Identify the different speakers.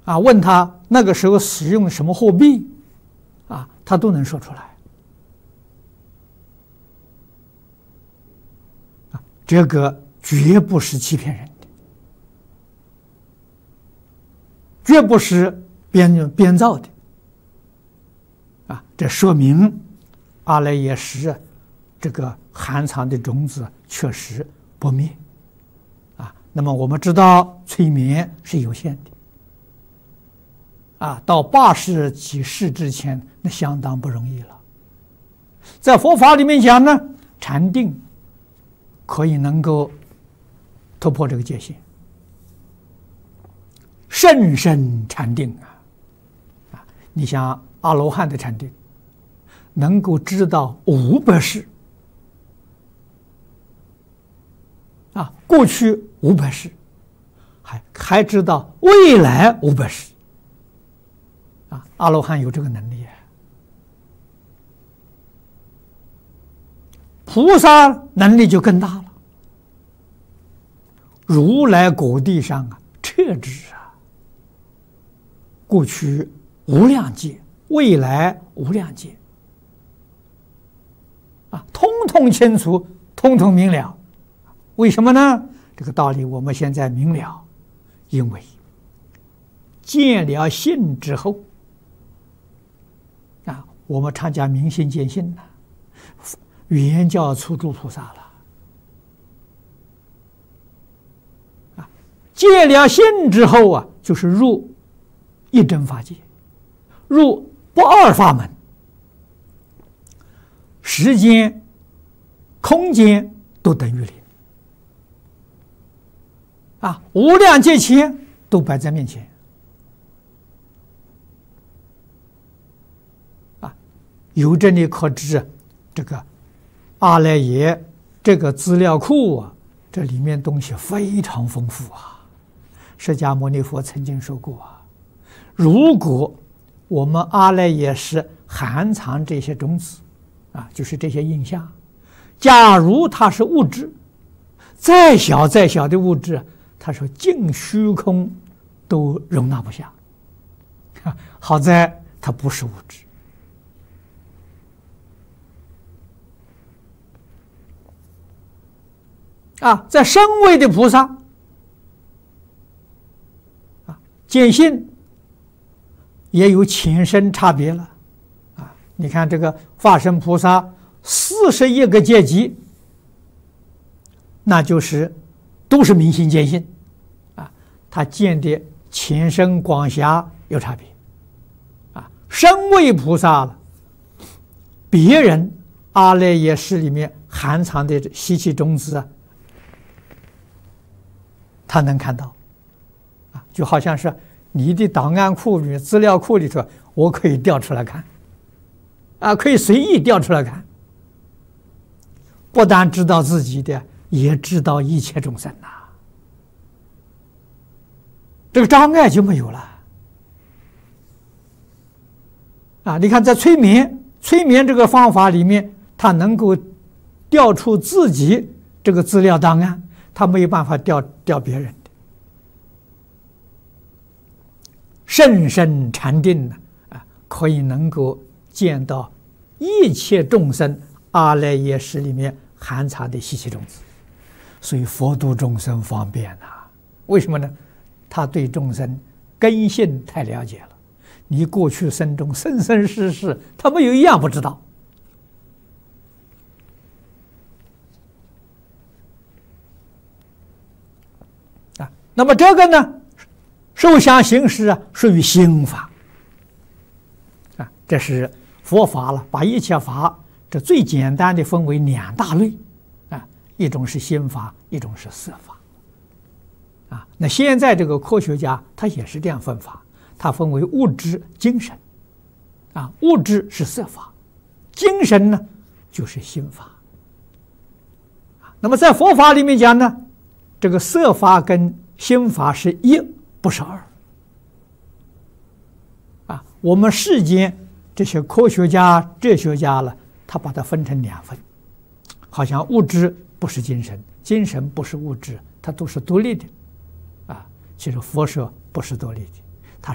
Speaker 1: 问他那个时候使用什么货币他都能说出来。这个绝不是欺骗人的，绝不是编造的这说明阿赖耶识这个含藏的种子确实不灭那么我们知道催眠是有限的到80几世之前那相当不容易了。在佛法里面讲呢，禅定可以能够突破这个界限，甚深禅定你像阿罗汉的禅定，能够知道500世过去500世，还知道未来500世阿罗汉有这个能力菩萨能力就更大了。如来果地上彻知过去无量劫，未来无量劫通通清楚，通通明了。为什么呢？这个道理我们现在明了，因为见了性之后我们常讲明心见性原教初住菩萨了见了性之后就是入一真法界，入不二法门，时间空间都等于零无量劫前都摆在面前由这里可知这个阿赖耶这个资料库这里面东西非常丰富释迦牟尼佛曾经说过如果我们阿赖耶识含藏这些种子就是这些印象，假如它是物质，再小再小的物质，他说净虚空都容纳不下好在它不是物质在声位的菩萨见性也有浅深差别了你看这个化身菩萨41个阶级，那就是都是明心见性他见的浅深广狭有差别声位菩萨了，别人阿赖耶识里面含藏的习气种子他能看到就好像是你的档案库里资料库里头我可以调出来看可以随意调出来看，不但知道自己的，也知道一切众生这个障碍就没有了你看在催眠这个方法里面，他能够调出自己这个资料档案，他没有办法调别人的。甚深禅定可以能够见到一切众生阿赖耶识里面含藏的习气种子，所以佛度众生方便为什么呢？他对众生根性太了解了，你过去生中生生世世他没有一样不知道那么这个呢，受想行识属于心法这是佛法了，把一切法这最简单的分为2大类一种是心法，一种是色法那现在这个科学家他也是这样分法，他分为物质精神物质是色法，精神呢就是心法那么在佛法里面讲呢，这个色法跟心法是一，不是二我们世间这些科学家哲学家了，他把它分成2份，好像物质不是精神，精神不是物质，它都是独立的其实佛说不是独立的